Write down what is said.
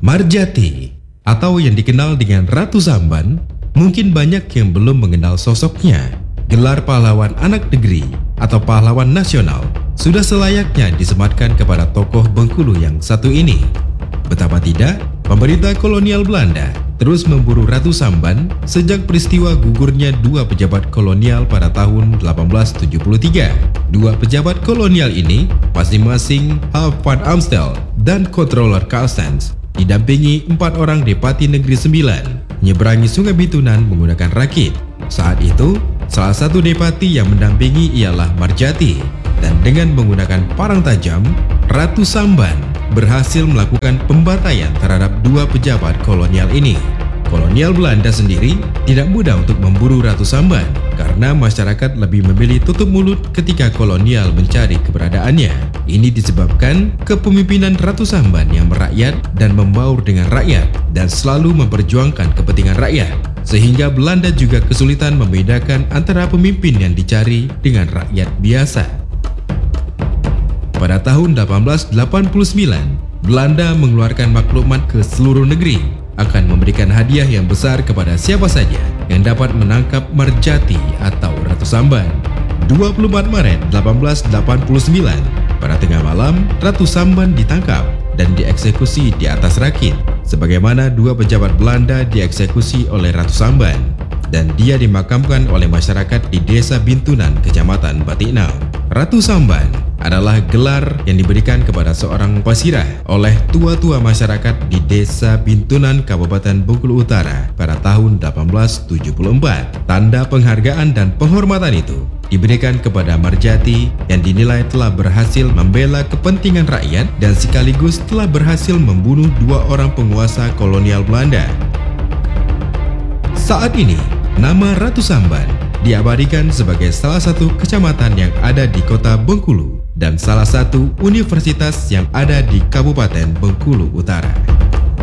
Marjati, atau yang dikenal dengan Ratu Samban, mungkin banyak yang belum mengenal sosoknya. Gelar pahlawan anak negeri atau pahlawan nasional sudah selayaknya disematkan kepada tokoh Bengkulu yang satu ini. Betapa tidak, pemerintah kolonial Belanda terus memburu Ratu Samban sejak peristiwa gugurnya dua pejabat kolonial pada tahun 1873. Dua pejabat kolonial ini, masing-masing Half van Amstel dan Controller Carstens, didampingi 4 orang Depati Negeri 9, menyeberangi Sungai Bitunan menggunakan rakit. Saat itu, salah satu Depati yang mendampingi ialah Marjati, dan dengan menggunakan parang tajam, Ratu Samban berhasil melakukan pembantaian terhadap dua pejabat kolonial ini. Kolonial Belanda sendiri tidak mudah untuk memburu Ratu Samban karena masyarakat lebih memilih tutup mulut ketika kolonial mencari keberadaannya. Ini disebabkan kepemimpinan Ratu Samban yang merakyat dan membaur dengan rakyat dan selalu memperjuangkan kepentingan rakyat, sehingga Belanda juga kesulitan membedakan antara pemimpin yang dicari dengan rakyat biasa. Pada tahun 1889, Belanda mengeluarkan maklumat ke seluruh negeri akan memberikan hadiah yang besar kepada siapa saja yang dapat menangkap Marjati atau Ratu Samban. 24 Maret 1889, pada tengah malam, Ratu Samban ditangkap dan dieksekusi di atas rakit, sebagaimana dua pejabat Belanda dieksekusi oleh Ratu Samban, dan dia dimakamkan oleh masyarakat di Desa Bintunan, Kecamatan Batiknau. Ratu Samban adalah gelar yang diberikan kepada seorang pasirah oleh tua-tua masyarakat di Desa Bintunan, Kabupaten Bengkulu Utara pada tahun 1874. Tanda penghargaan dan penghormatan itu diberikan kepada Marjati yang dinilai telah berhasil membela kepentingan rakyat dan sekaligus telah berhasil membunuh dua orang penguasa kolonial Belanda. Saat ini, nama Ratu Samban diabadikan sebagai salah satu kecamatan yang ada di kota Bengkulu dan salah satu universitas yang ada di Kabupaten Bengkulu Utara.